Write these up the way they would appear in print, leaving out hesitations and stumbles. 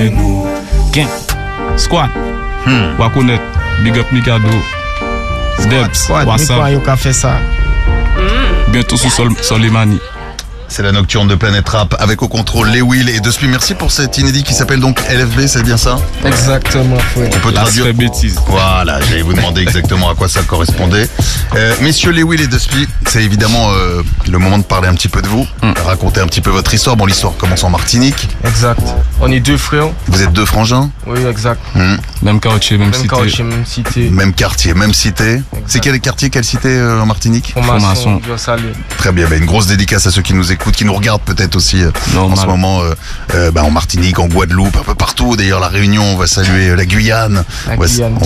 Ken, Squad, Wakonet, Big Up Mikado, Debs, WhatsApp. Yo qu'a fait ça. Bientôt sous Soleimani. C'est la nocturne de Planète Rap avec au contrôle les Will et Despi. Merci pour cet inédit qui s'appelle donc LFB, c'est bien ça? Exactement, frère. On peut traduire. Bêtise. Voilà, j'allais vous demander exactement à quoi ça correspondait. Messieurs les Will et Despi, c'est évidemment le moment de parler un petit peu de vous, raconter un petit peu votre histoire. Bon, l'histoire commence en Martinique. Exact. On est deux frères. Vous êtes deux frangins? Oui, exact. Même quartier, même cité. Quartier, même cité. Même quartier, même cité. C'est quel quartier, quelle cité en Martinique? Formation. Très bien, une grosse dédicace à ceux qui nous écoutent, qui nous regardent peut-être aussi en ce moment en Martinique, en Guadeloupe, un peu partout. D'ailleurs, la Réunion, on va saluer la Guyane. On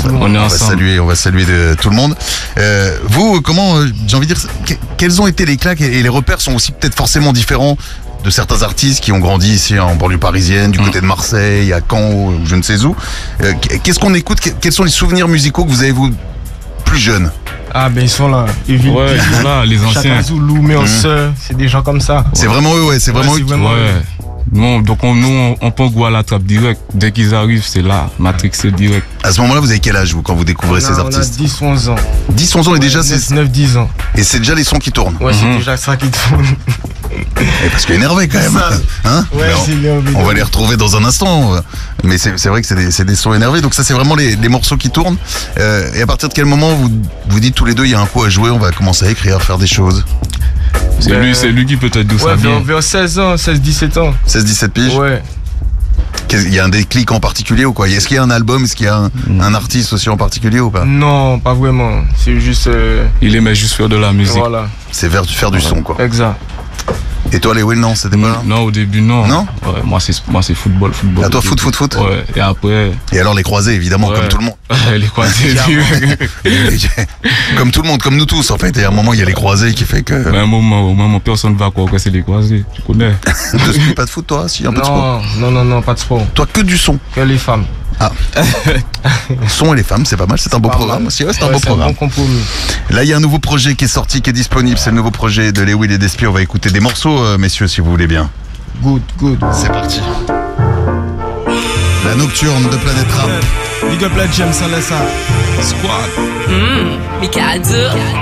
va saluer tout le monde. Vous, comment, j'ai envie de dire, quels ont été les claques et les repères sont aussi peut-être forcément différents de certains artistes qui ont grandi ici en banlieue parisienne, du côté de Marseille, à Caen, ou je ne sais où. Qu'est-ce qu'on écoute? Quels sont les souvenirs musicaux que vous avez, vous, plus jeunes? Ah ben ils sont là, ils sont là, les anciens. Zoulou, Méosseur, c'est des gens comme ça. C'est vraiment eux, c'est vraiment eux. Non, donc on peut goûter à la trappe direct. Dès qu'ils arrivent, c'est là, Matrix c'est direct. À ce moment-là, vous avez quel âge, vous, quand vous découvrez ces artistes? On a 10-11 ans. 10-11 ans et déjà c'est... 9-10 ans. Et c'est déjà les sons qui tournent? Ouais, c'est déjà ça qui tourne. Et parce qu'il est énervé quand même. Hein? Ouais, on va les retrouver dans un instant. Mais c'est vrai que c'est des sons énervés. Donc ça, c'est vraiment les morceaux qui tournent. Et à partir de quel moment vous dites tous les deux, il y a un coup à jouer, on va commencer à écrire, à faire des choses? C'est lui qui peut-être d'où ça vient. Vers 16 ans, 16-17 ans. 16-17 piges? Ouais. Il y a un déclic en particulier ou quoi? Est-ce qu'il y a un album? Est-ce qu'il y a un artiste aussi en particulier ou pas? Non, pas vraiment. C'est juste... Il aimait juste faire de la musique. Voilà. C'est faire du son, quoi. Exact. Et toi, les Will, non, c'était pas? Non, au début, non. Non? Ouais, moi, c'est football. À toi, foot? Ouais, et après... Et alors, les croisés, évidemment, comme tout le monde. Les croisés, comme tout le monde, comme nous tous, en fait. Et à un moment, il y a les croisés qui fait que... Mais à un moment, personne ne va croire que c'est les croisés. Tu connais. Pas de foot, toi? Si, un peu de sport? Non, pas de sport. Toi, que du son? Que les femmes. Ah. Son et les femmes, c'est pas mal, c'est un beau programme aussi. Ouais, c'est un beau programme. Bon compromis. Là, il y a un nouveau projet qui est sorti, qui est disponible. C'est le nouveau projet de les Will et Despi. On va écouter des morceaux, messieurs, si vous voulez bien. Good. C'est parti. La nocturne de Planète Rap. Big up la James Salessa. Squad. Mikado.